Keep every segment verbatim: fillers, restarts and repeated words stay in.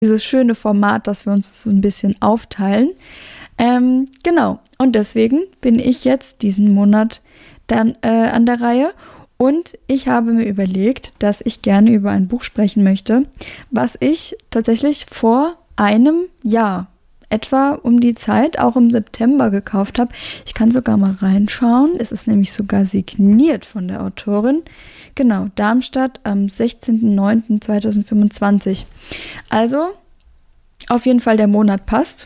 dieses schöne Format, dass wir uns das ein bisschen aufteilen. Ähm, genau, und deswegen bin ich jetzt diesen Monat dann äh, an der Reihe. Und ich habe mir überlegt, dass ich gerne über ein Buch sprechen möchte, was ich tatsächlich vor einem Jahr, etwa um die Zeit, auch im September gekauft habe. Ich kann sogar mal reinschauen. Es ist nämlich sogar signiert von der Autorin. Genau, Darmstadt am sechzehnten neunten zweitausendfünfundzwanzig. Also, auf jeden Fall der Monat passt.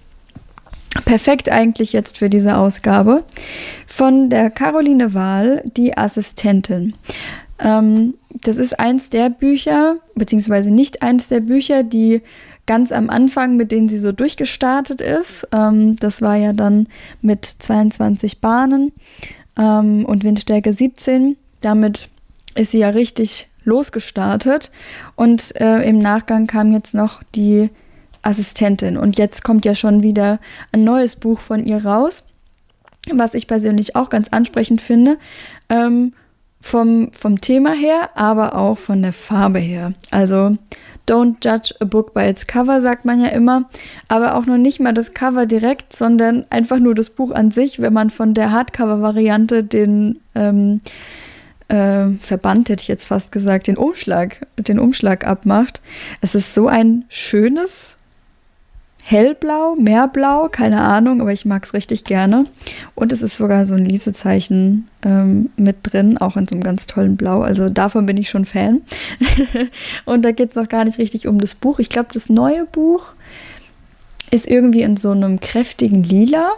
Perfekt eigentlich jetzt für diese Ausgabe. Von der Caroline Wahl, Die Assistentin. Ähm, das ist eins der Bücher, beziehungsweise nicht eins der Bücher, die ganz am Anfang, mit denen sie so durchgestartet ist. Ähm, das war ja dann mit zweiundzwanzig Bahnen ähm, und Windstärke siebzehn. Damit ist sie ja richtig losgestartet. Und äh, im Nachgang kam jetzt noch die Assistentin. Und jetzt kommt ja schon wieder ein neues Buch von ihr raus, was ich persönlich auch ganz ansprechend finde, ähm, vom, vom Thema her, aber auch von der Farbe her. Also don't judge a book by its cover, sagt man ja immer, aber auch noch nicht mal das Cover direkt, sondern einfach nur das Buch an sich, wenn man von der Hardcover-Variante den ähm, äh, Verband, hätte ich jetzt fast gesagt, den Umschlag, den Umschlag abmacht. Es ist so ein schönes Hellblau, Meerblau, keine Ahnung, aber ich mag es richtig gerne. Und es ist sogar so ein Lesezeichen ähm, mit drin, auch in so einem ganz tollen Blau. Also davon bin ich schon Fan. Und da geht es noch gar nicht richtig um das Buch. Ich glaube, das neue Buch ist irgendwie in so einem kräftigen Lila.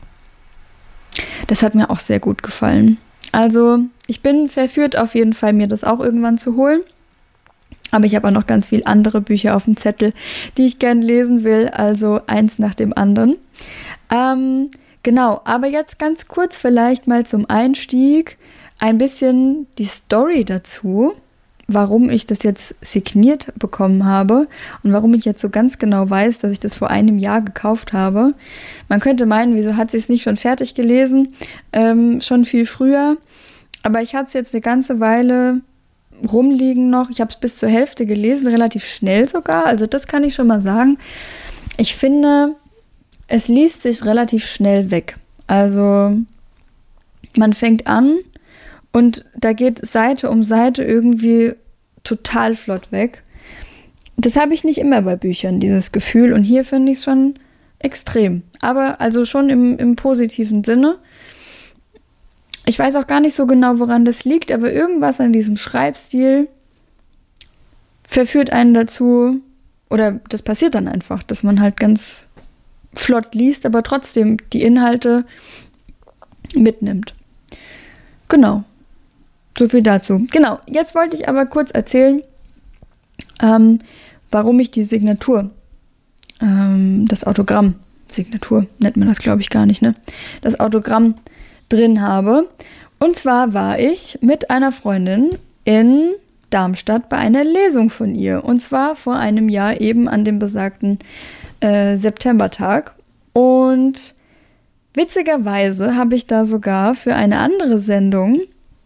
Das hat mir auch sehr gut gefallen. Also ich bin verführt auf jeden Fall, mir das auch irgendwann zu holen. Aber ich habe auch noch ganz viele andere Bücher auf dem Zettel, die ich gern lesen will, also eins nach dem anderen. Ähm, genau, aber jetzt ganz kurz vielleicht mal zum Einstieg ein bisschen die Story dazu, warum ich das jetzt signiert bekommen habe und warum ich jetzt so ganz genau weiß, dass ich das vor einem Jahr gekauft habe. Man könnte meinen, wieso hat sie es nicht schon fertig gelesen, ähm, schon viel früher, aber ich hatte es jetzt eine ganze Weile rumliegen noch. Ich habe es bis zur Hälfte gelesen, relativ schnell sogar. Also das kann ich schon mal sagen. Ich finde, es liest sich relativ schnell weg. Also man fängt an und da geht Seite um Seite irgendwie total flott weg. Das habe ich nicht immer bei Büchern, dieses Gefühl. Und hier finde ich es schon extrem. Aber also schon im, im positiven Sinne. Ich weiß auch gar nicht so genau, woran das liegt, aber irgendwas an diesem Schreibstil verführt einen dazu, oder das passiert dann einfach, dass man halt ganz flott liest, aber trotzdem die Inhalte mitnimmt. Genau, so viel dazu. Genau, jetzt wollte ich aber kurz erzählen, ähm, warum ich die Signatur, ähm, das Autogramm, Signatur nennt man das, glaube ich, gar nicht, ne? Das Autogramm drin habe. Und zwar war ich mit einer Freundin in Darmstadt bei einer Lesung von ihr. Und zwar vor einem Jahr eben an dem besagten äh, Septembertag. Und witzigerweise habe ich da sogar für eine andere Sendung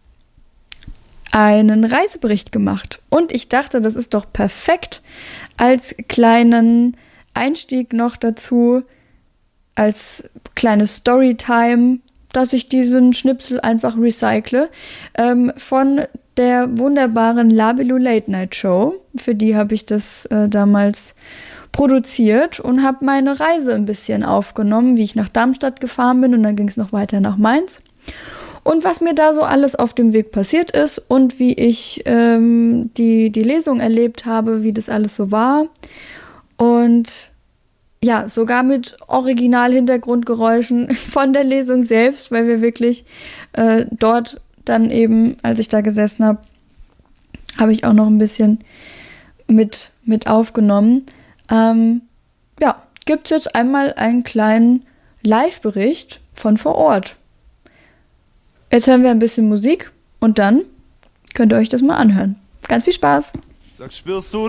einen Reisebericht gemacht. Und ich dachte, das ist doch perfekt als kleinen Einstieg noch dazu, als kleine Storytime, dass ich diesen Schnipsel einfach recycle, ähm, von der wunderbaren Labilu Late Night Show. Für die habe ich das äh, damals produziert und habe meine Reise ein bisschen aufgenommen, wie ich nach Darmstadt gefahren bin und dann ging es noch weiter nach Mainz. Und was mir da so alles auf dem Weg passiert ist und wie ich ähm, die, die Lesung erlebt habe, wie das alles so war. Und ja, sogar mit Original-Hintergrundgeräuschen von der Lesung selbst, weil wir wirklich äh, dort dann eben, als ich da gesessen habe, habe ich auch noch ein bisschen mit, mit aufgenommen. Ähm, ja, gibt es jetzt einmal einen kleinen Live-Bericht von vor Ort. Jetzt hören wir ein bisschen Musik und dann könnt ihr euch das mal anhören. Ganz viel Spaß! Sag, spürst du